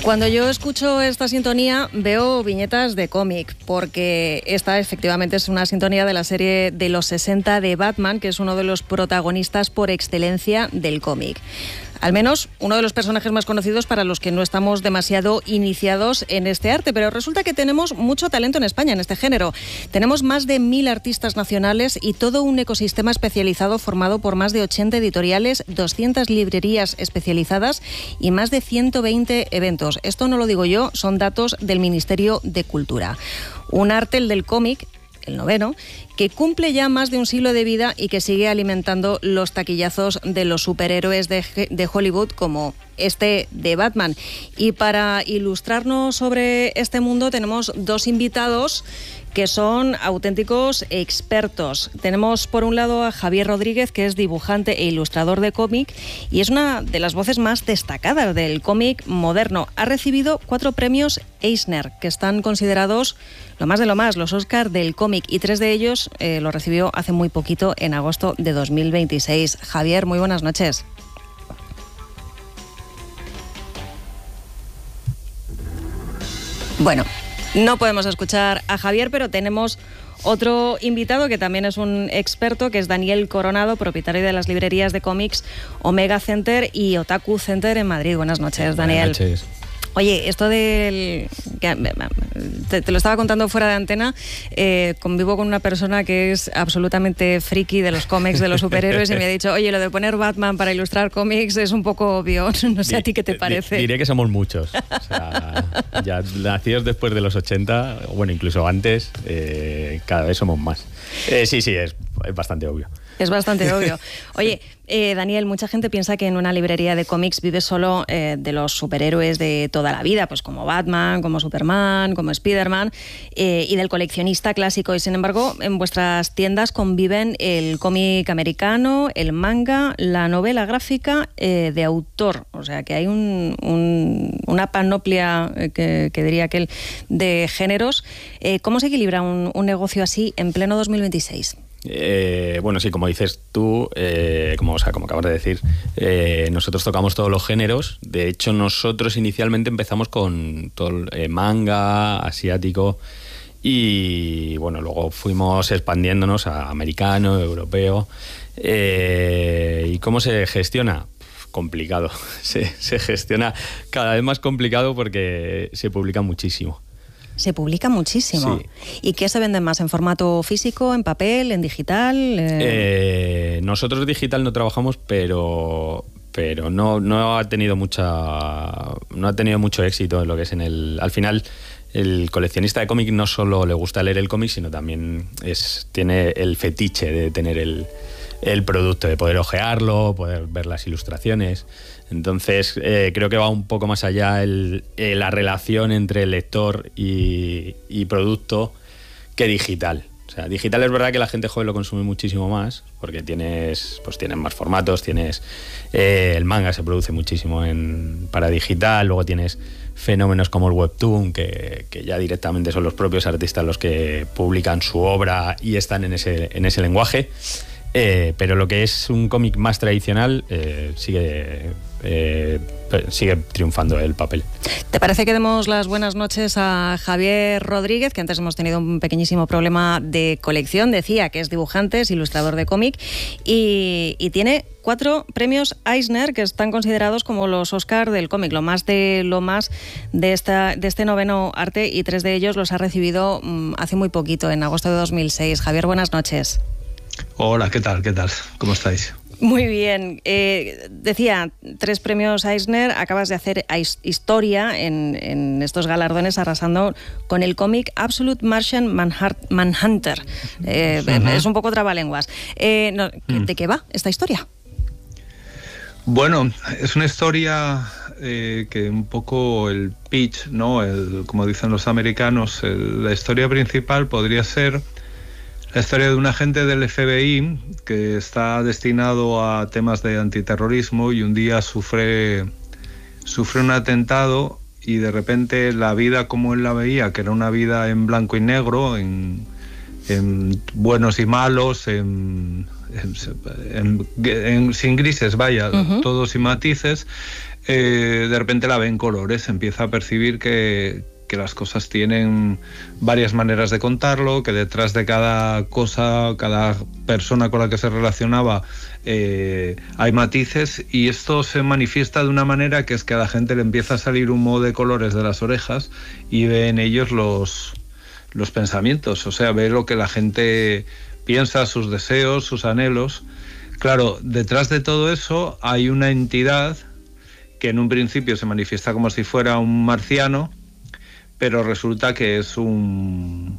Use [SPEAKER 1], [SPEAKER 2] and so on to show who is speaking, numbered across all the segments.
[SPEAKER 1] Cuando yo escucho esta sintonía veo viñetas de cómic, porque esta efectivamente es una sintonía de la serie de los 60 de Batman, que es uno de los protagonistas por excelencia del cómic. Al menos uno de los personajes más conocidos para los que no estamos demasiado iniciados en este arte, pero resulta que tenemos mucho talento en España en este género. Tenemos más de 1000 artistas nacionales y todo un ecosistema especializado formado por más de 80 editoriales, 200 librerías especializadas y más de 120 eventos. Esto no lo digo yo, son datos del Ministerio de Cultura. Un arte, el del cómic, el noveno, que cumple ya más de un siglo de vida y que sigue alimentando los taquillazos de los superhéroes de Hollywood, como este de Batman. Y para ilustrarnos sobre este mundo tenemos dos invitados que son auténticos expertos. Tenemos por un lado a Javier Rodríguez, que es dibujante e ilustrador de cómic y es una de las voces más destacadas del cómic moderno. Ha recibido 4 premios Eisner, que están considerados lo más de lo más, los Oscar del cómic, y 3 de ellos lo recibió hace muy poquito, en agosto de 2026. Javier, muy buenas noches. Bueno, no podemos escuchar a Javier, pero tenemos otro invitado que también es un experto, que es Daniel Coronado, propietario de las librerías de cómics Omega Center y Otaku Center en Madrid. Buenas noches, Daniel.
[SPEAKER 2] Buenas noches.
[SPEAKER 1] Oye, esto del... Te lo estaba contando fuera de antena. Convivo con una persona que es absolutamente friki de los cómics, de los superhéroes, y me ha dicho, oye, lo de poner Batman para ilustrar cómics es un poco obvio. No sé a ti qué te parece.
[SPEAKER 2] Diré que somos muchos. O sea, ya nacidos después de los 80, bueno, incluso antes, cada vez somos más. Sí, es bastante obvio.
[SPEAKER 1] Es bastante obvio. Oye, Daniel, mucha gente piensa que en una librería de cómics vives solo de los superhéroes de toda la vida, pues como Batman, como Superman, como Spiderman, y del coleccionista clásico. Y sin embargo, en vuestras tiendas conviven el cómic americano, el manga, la novela gráfica de autor. O sea, que hay una panoplia, que diría aquel, de géneros. ¿Cómo se equilibra un negocio así en pleno 2026?
[SPEAKER 2] Bueno, sí, como dices tú, como acabas de decir, nosotros tocamos todos los géneros. De hecho, nosotros inicialmente empezamos con todo el manga asiático y bueno, luego fuimos expandiéndonos a americano, europeo. ¿Y cómo se gestiona? Complicado. Se gestiona cada vez más complicado porque se publica muchísimo.
[SPEAKER 1] Se publica muchísimo.
[SPEAKER 2] Sí.
[SPEAKER 1] ¿Y qué se vende más? ¿En formato físico, en papel, en digital?
[SPEAKER 2] Nosotros digital no trabajamos, pero no ha tenido mucho éxito en lo que es al final. El coleccionista de cómic no solo le gusta leer el cómic, sino también tiene el fetiche de tener el producto, de poder ojearlo, poder ver las ilustraciones. Entonces creo que va un poco más allá la relación entre lector y producto que digital. O sea, digital es verdad que la gente joven lo consume muchísimo más, porque tienes más formatos, el manga se produce muchísimo para digital, luego tienes fenómenos como el webtoon, que ya directamente son los propios artistas los que publican su obra y están en ese lenguaje. Pero lo que es un cómic más tradicional sigue triunfando el papel.
[SPEAKER 1] ¿Te parece que demos las buenas noches a Javier Rodríguez, que antes hemos tenido un pequeñísimo problema de colección? Decía que es dibujante, es ilustrador de cómic y tiene 4 premios Eisner, que están considerados como los Oscar del cómic, lo más de este noveno arte, y 3 de ellos los ha recibido hace muy poquito, en agosto de 2006. Javier, buenas noches.
[SPEAKER 3] Hola, ¿qué tal? ¿Cómo estáis?
[SPEAKER 1] Muy bien. Decía, 3 premios Eisner, acabas de hacer historia en estos galardones, arrasando con el cómic Absolute Martian Manhunter. Es un poco trabalenguas. ¿De qué va esta historia?
[SPEAKER 3] Bueno, es una historia que un poco el pitch, ¿no? Como dicen los americanos, la historia principal podría ser la historia de un agente del FBI que está destinado a temas de antiterrorismo y un día sufre un atentado y de repente la vida como él la veía, que era una vida en blanco y negro, en buenos y malos, sin grises, vaya, todo sin matices, de repente la ve en colores, empieza a percibir que las cosas tienen varias maneras de contarlo, que detrás de cada cosa, cada persona con la que se relacionaba, hay matices, y esto se manifiesta de una manera que es que a la gente le empieza a salir humo de colores de las orejas y ve en ellos los pensamientos, o sea, ve lo que la gente piensa, sus deseos, sus anhelos. Claro, detrás de todo eso hay una entidad que en un principio se manifiesta como si fuera un marciano, pero resulta que es un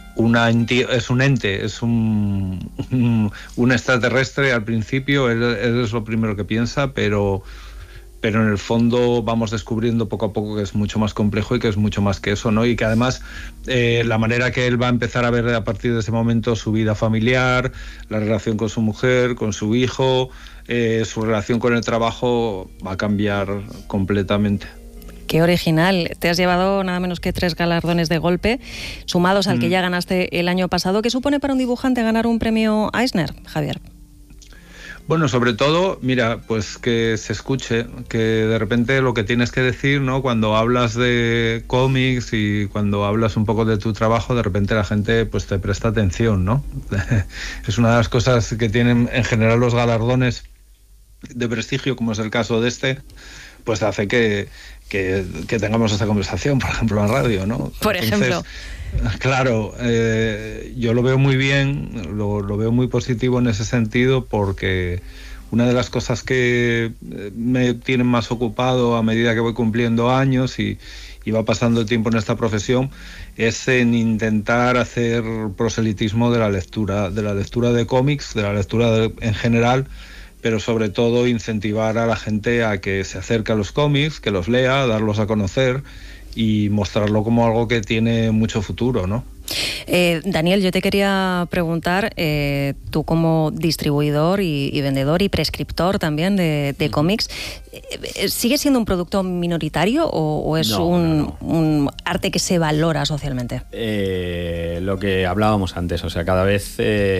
[SPEAKER 3] ente, es un extraterrestre. Al principio él es lo primero que piensa, pero en el fondo vamos descubriendo poco a poco que es mucho más complejo y que es mucho más que eso, ¿no? Y que además la manera que él va a empezar a ver a partir de ese momento su vida familiar, la relación con su mujer, con su hijo, su relación con el trabajo va a cambiar completamente.
[SPEAKER 1] Qué original. Te has llevado nada menos que 3 galardones de golpe, sumados al que ya ganaste el año pasado. ¿Qué supone para un dibujante ganar un premio Eisner, Javier?
[SPEAKER 3] Bueno, sobre todo, mira, pues que se escuche, que de repente lo que tienes que decir, ¿no? Cuando hablas de cómics y cuando hablas un poco de tu trabajo, de repente la gente pues te presta atención, ¿no? Es una de las cosas que tienen en general los galardones de prestigio, como es el caso de este, pues hace que tengamos esta conversación, por ejemplo, en radio, ¿no?
[SPEAKER 1] Por ejemplo.
[SPEAKER 3] Claro, yo lo veo muy bien, lo veo muy positivo en ese sentido, porque una de las cosas que me tienen más ocupado a medida que voy cumpliendo años y va pasando el tiempo en esta profesión es en intentar hacer proselitismo de la lectura de cómics, de la lectura en general, pero sobre todo incentivar a la gente a que se acerque a los cómics, que los lea, darlos a conocer y mostrarlo como algo que tiene mucho futuro, ¿no?
[SPEAKER 1] Daniel, yo te quería preguntar, tú como distribuidor y vendedor y prescriptor también de cómics, ¿sigue siendo un producto minoritario o es un arte que se valora socialmente?
[SPEAKER 2] Lo que hablábamos antes, o sea, cada vez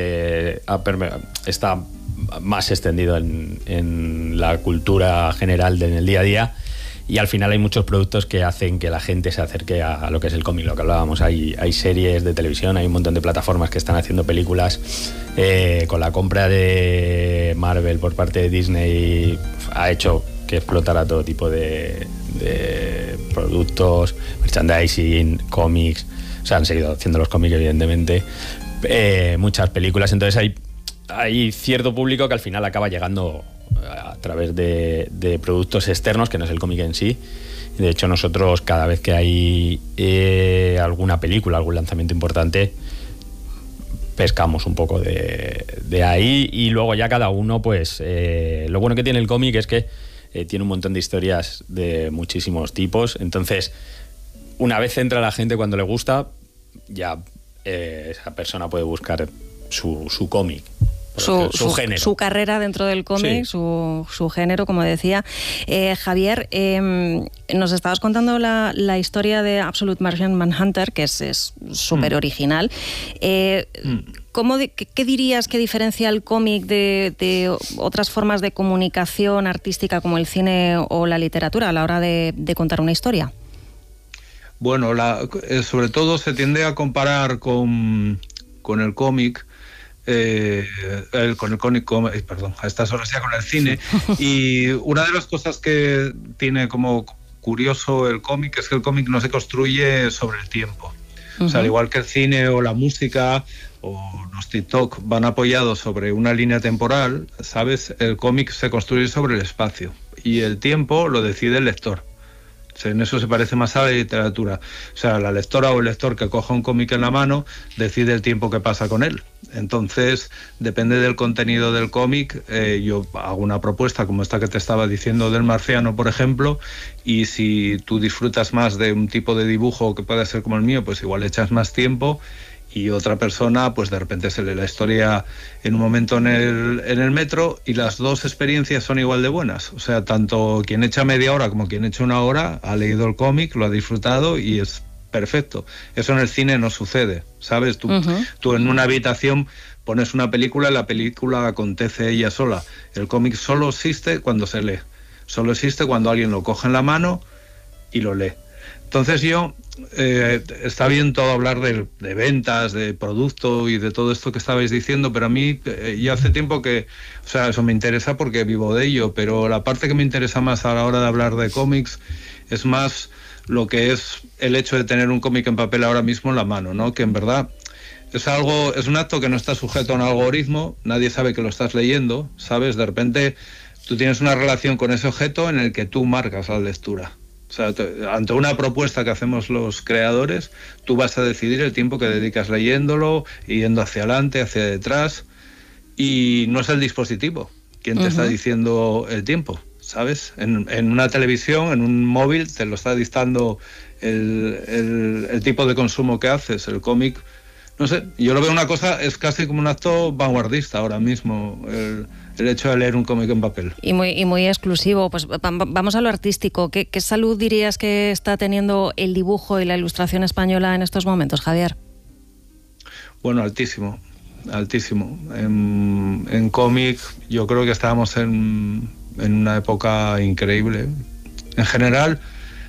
[SPEAKER 2] está más extendido en la cultura general en el día a día, y al final hay muchos productos que hacen que la gente se acerque a lo que es el cómic, lo que hablábamos. Hay series de televisión, hay un montón de plataformas que están haciendo películas. Con la compra de Marvel por parte de Disney ha hecho que explotara todo tipo de productos, merchandising, cómics. O sea, han seguido haciendo los cómics, evidentemente. Muchas películas, entonces hay cierto público que al final acaba llegando a través de productos externos, que no es el cómic en sí. De hecho, nosotros cada vez que hay alguna película, algún lanzamiento importante, pescamos un poco de ahí, y luego ya cada uno, pues lo bueno que tiene el cómic es que tiene un montón de historias de muchísimos tipos. Entonces, una vez entra la gente, cuando le gusta, ya esa persona puede buscar su cómic. Su género. Su
[SPEAKER 1] carrera dentro del cómic, sí. su género, como decía. Javier, nos estabas contando la historia de Absolute Martian Manhunter, que es súper original. ¿Qué dirías que diferencia el cómic de otras formas de comunicación artística como el cine o la literatura a la hora de contar una historia?
[SPEAKER 3] Bueno, sobre todo se tiende a comparar con el cómic, a estas horas ya con el cine. Y una de las cosas que tiene como curioso el cómic es que el cómic no se construye sobre el tiempo. O sea, al igual que el cine o la música o los TikTok van apoyados sobre una línea temporal, ¿sabes? El cómic se construye sobre el espacio y el tiempo lo decide el lector. En eso se parece más a la literatura. O sea, la lectora o el lector que coja un cómic en la mano decide el tiempo que pasa con él. Entonces, depende del contenido del cómic. Yo hago una propuesta como esta que te estaba diciendo del marciano, por ejemplo, y si tú disfrutas más de un tipo de dibujo que pueda ser como el mío, pues igual echas más tiempo, y otra persona pues de repente se lee la historia en un momento en el metro, y las dos experiencias son igual de buenas. O sea, tanto quien echa media hora como quien echa una hora ha leído el cómic, lo ha disfrutado y es perfecto. Eso en el cine no sucede, ¿sabes? Tú en una habitación pones una película y la película acontece ella sola. El cómic solo existe cuando se lee. Solo existe cuando alguien lo coge en la mano y lo lee. Entonces está bien todo hablar de ventas, de producto y de todo esto que estabais diciendo, pero a mí ya hace tiempo que, o sea, eso me interesa porque vivo de ello, pero la parte que me interesa más a la hora de hablar de cómics es más lo que es el hecho de tener un cómic en papel ahora mismo en la mano, ¿no? Que en verdad es un acto que no está sujeto a un algoritmo, nadie sabe que lo estás leyendo, ¿sabes? De repente tú tienes una relación con ese objeto en el que tú marcas la lectura. O sea, ante una propuesta que hacemos los creadores, tú vas a decidir el tiempo que dedicas leyéndolo, yendo hacia adelante, hacia detrás, y no es el dispositivo quien te está diciendo el tiempo, ¿sabes? En una televisión, en un móvil, te lo está dictando el tipo de consumo que haces. El cómic, no sé, yo lo veo una cosa, es casi como un acto vanguardista ahora mismo, el hecho de leer un cómic en papel.
[SPEAKER 1] Y muy exclusivo. Pues vamos a lo artístico. ¿Qué salud dirías que está teniendo el dibujo y la ilustración española en estos momentos, Javier?
[SPEAKER 3] Bueno, altísimo. En cómic yo creo que estábamos en una época increíble. En general,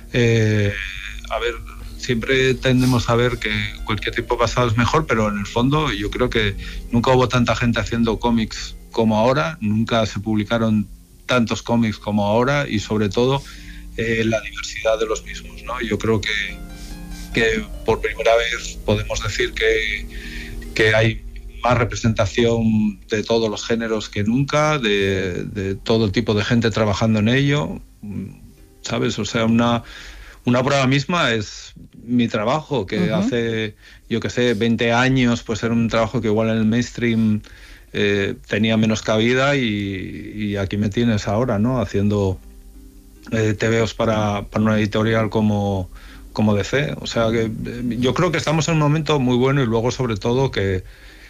[SPEAKER 3] a ver, siempre tendemos a ver que cualquier tiempo pasado es mejor, pero en el fondo yo creo que nunca hubo tanta gente haciendo cómics como ahora, nunca se publicaron tantos cómics como ahora, y sobre todo la diversidad de los mismos, ¿no? Yo creo que por primera vez podemos decir que hay más representación de todos los géneros que nunca, de todo tipo de gente trabajando en ello, ¿sabes? O sea, una prueba misma es mi trabajo, que hace, yo que sé, 20 años, pues era un trabajo que igual en el mainstream tenía menos cabida, y aquí me tienes ahora, ¿no? Haciendo TVOs para una editorial como DC. O sea, que yo creo que estamos en un momento muy bueno, y luego sobre todo que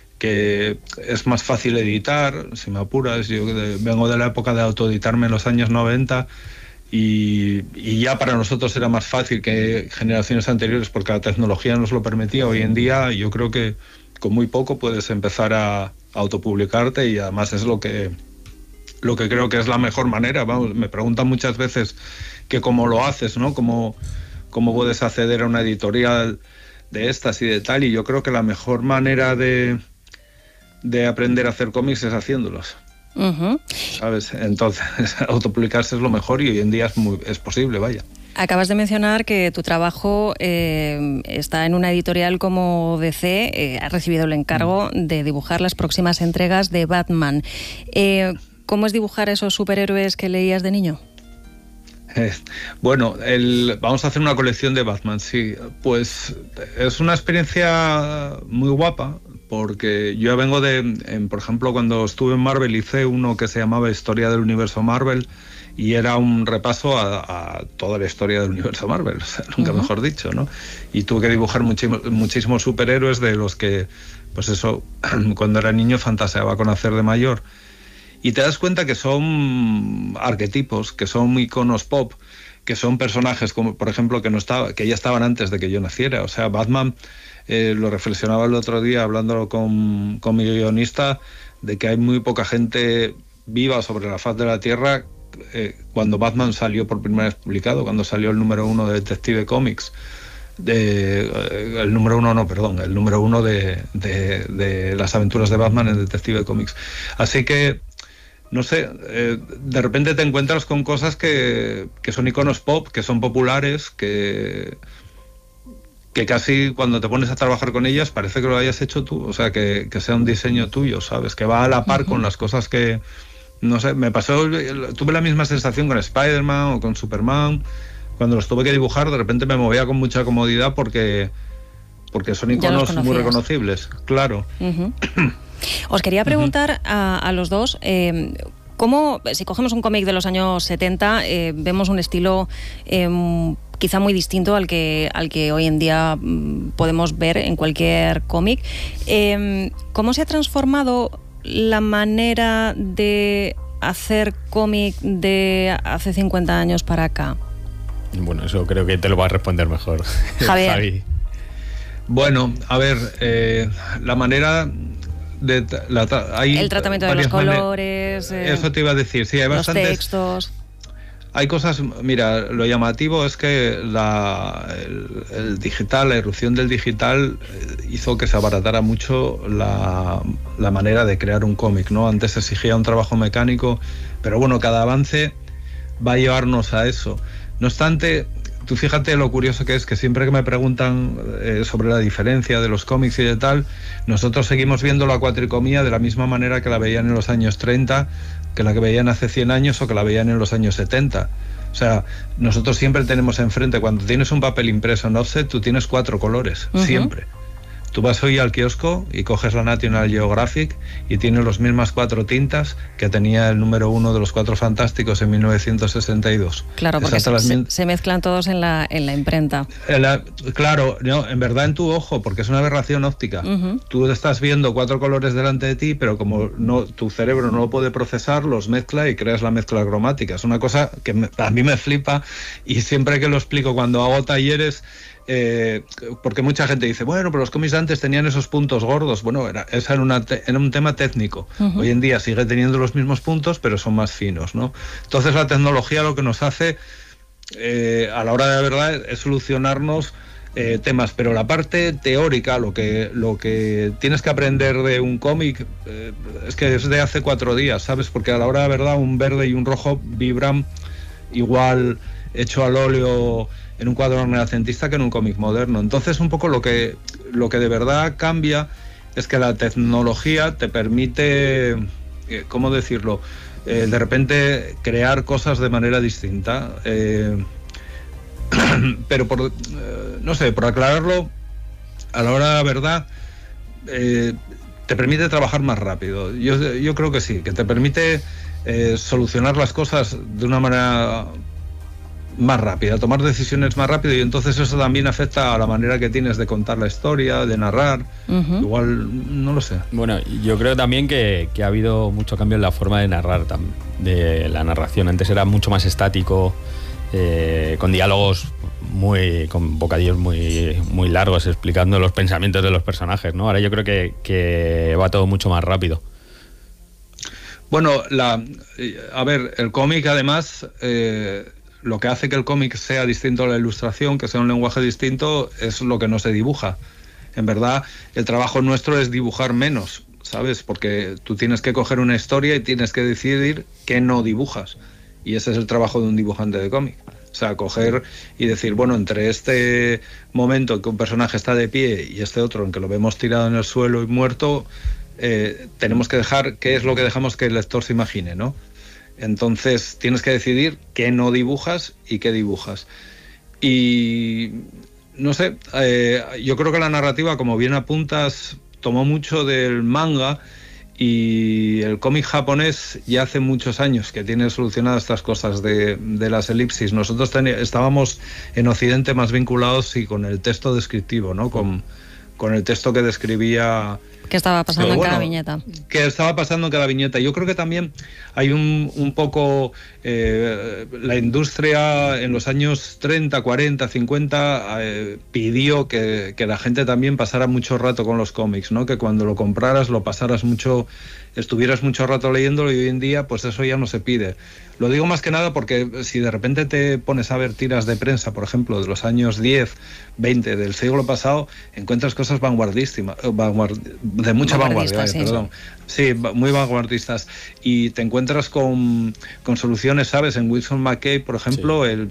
[SPEAKER 3] es más fácil editar, si me apuras. Yo vengo de la época de autoeditarme en los años 90, y ya para nosotros era más fácil que generaciones anteriores porque la tecnología nos lo permitía. Hoy en día yo creo que con muy poco puedes empezar a autopublicarte, y además es lo que creo que es la mejor manera. Vamos, me preguntan muchas veces que cómo lo haces, ¿no? Cómo puedes acceder a una editorial de estas y de tal, y yo creo que la mejor manera de aprender a hacer cómics es haciéndolos. ¿Sabes? Entonces, autopublicarse es lo mejor, y hoy en día es posible, vaya.
[SPEAKER 1] Acabas de mencionar que tu trabajo está en una editorial como DC, has recibido el encargo de dibujar las próximas entregas de Batman. ¿Cómo es dibujar esos superhéroes que leías de niño?
[SPEAKER 3] Bueno, vamos a hacer una colección de Batman, sí. Pues es una experiencia muy guapa, porque yo vengo por ejemplo, cuando estuve en Marvel hice uno que se llamaba Historia del Universo Marvel, y era un repaso a toda la historia del universo Marvel, o sea, nunca mejor dicho, ¿no? Y tuve que dibujar muchísimos superhéroes de los que, pues eso, cuando era niño fantaseaba con hacer de mayor. Y te das cuenta que son arquetipos, que son iconos pop, que son personajes como, por ejemplo, que ya estaban antes de que yo naciera. O sea, Batman, lo reflexionaba el otro día hablándolo con mi guionista, de que hay muy poca gente viva sobre la faz de la Tierra cuando Batman salió por primera vez publicado, cuando salió el número 1 de Detective Comics. El número 1 de las aventuras de Batman en Detective Comics. Así que no sé, de repente te encuentras con cosas que son iconos pop, que son populares, que casi cuando te pones a trabajar con ellas parece que lo hayas hecho tú, o sea, que sea un diseño tuyo, ¿sabes? Que va a la par con las cosas que, no sé, tuve la misma sensación con Spider-Man o con Superman. Cuando los tuve que dibujar, de repente me movía con mucha comodidad porque son iconos muy reconocibles, claro.
[SPEAKER 1] Os quería preguntar a los dos, ¿cómo, si cogemos un cómic de los años 70, vemos un estilo quizá muy distinto al que hoy en día podemos ver en cualquier cómic? ¿Cómo se ha transformado la manera de hacer cómic de hace 50 años para acá?
[SPEAKER 2] Bueno, eso creo que te lo va a responder mejor
[SPEAKER 1] Javier.
[SPEAKER 2] Javi.
[SPEAKER 3] Bueno, a ver, la manera
[SPEAKER 1] el tratamiento de los colores,
[SPEAKER 3] eso te iba a decir, sí, hay
[SPEAKER 1] los textos.
[SPEAKER 3] Hay cosas, mira, lo llamativo es que el digital, la irrupción del digital hizo que se abaratara mucho la manera de crear un cómic, ¿no? Antes se exigía un trabajo mecánico, pero bueno, cada avance va a llevarnos a eso. No obstante, tú fíjate lo curioso que es que siempre que me preguntan sobre la diferencia de los cómics y de tal, nosotros seguimos viendo la cuatricomía de la misma manera que la veían en los años 30, que la que veían hace 100 años o que la veían en los años 70. O sea, nosotros siempre tenemos enfrente, cuando tienes un papel impreso en offset, tú tienes 4 colores, siempre. Tú vas hoy al kiosco y coges la National Geographic y tiene las mismas 4 tintas que tenía el número 1 de los 4 Fantásticos en 1962.
[SPEAKER 1] Claro, porque se mezclan todos en la imprenta.
[SPEAKER 3] Claro, no, en verdad en tu ojo, porque es una aberración óptica. Tú estás viendo 4 colores delante de ti, pero como tu cerebro no lo puede procesar, los mezcla y creas la mezcla cromática. Es una cosa que a mí me flipa, y siempre que lo explico cuando hago talleres, porque mucha gente dice, bueno, pero los cómics de antes tenían esos puntos gordos. Bueno, era un tema técnico. Hoy en día sigue teniendo los mismos puntos, pero son más finos, ¿no? Entonces la tecnología lo que nos hace a la hora de la verdad es solucionarnos temas, pero la parte teórica, lo que tienes que aprender de un cómic es que es de hace 4 días, ¿sabes? Porque a la hora de la verdad un verde y un rojo vibran igual hecho al óleo en un cuadro renacentista que en un cómic moderno. Entonces un poco lo que de verdad cambia es que la tecnología te permite, ¿cómo decirlo?, de repente crear cosas de manera distinta. Pero no sé, por aclararlo, a la hora de la verdad te permite trabajar más rápido. Yo creo que sí, que te permite solucionar las cosas de una manera más rápida, tomar decisiones más rápido, y entonces eso también afecta a la manera que tienes de contar la historia, de narrar. Igual, no lo sé.
[SPEAKER 2] Bueno, yo creo también que ha habido mucho cambio en la forma de narrar, de la narración. Antes era mucho más estático, con diálogos con bocadillos muy largos explicando los pensamientos de los personajes, ¿no? Ahora yo creo que va todo mucho más rápido.
[SPEAKER 3] Bueno, a ver, el cómic además, lo que hace que el cómic sea distinto a la ilustración, que sea un lenguaje distinto, es lo que no se dibuja. En verdad, el trabajo nuestro es dibujar menos, ¿sabes? Porque tú tienes que coger una historia y tienes que decidir qué no dibujas. Y ese es el trabajo de un dibujante de cómic. O sea, coger y decir, bueno, entre este momento en que un personaje está de pie y este otro en que lo vemos tirado en el suelo y muerto, tenemos que dejar qué es lo que dejamos que el lector se imagine, ¿no? Entonces tienes que decidir qué no dibujas y qué dibujas. Y no sé, yo creo que la narrativa, como bien apuntas, tomó mucho del manga, y el cómic japonés ya hace muchos años que tiene solucionadas estas cosas de las elipsis. Nosotros estábamos en Occidente más vinculados con el texto descriptivo, ¿no? Con el texto que describía...
[SPEAKER 1] ¿Qué estaba pasando en cada viñeta?
[SPEAKER 3] Que estaba pasando en cada viñeta. Yo creo que también hay un poco... la industria en los años 30, 40, 50 pidió que la gente también pasara mucho rato con los cómics, ¿no? Que cuando lo compraras, lo pasaras mucho, estuvieras mucho rato leyéndolo, y hoy en día pues eso ya no se pide. Lo digo más que nada porque si de repente te pones a ver tiras de prensa, por ejemplo, de los años 10, 20 del siglo pasado, encuentras cosas vanguardísimas, de mucha vanguardia,
[SPEAKER 1] sí.
[SPEAKER 3] Perdón. Sí, muy vanguardistas. Y te encuentras con soluciones, ¿sabes? En Wilson McKay, por ejemplo, sí.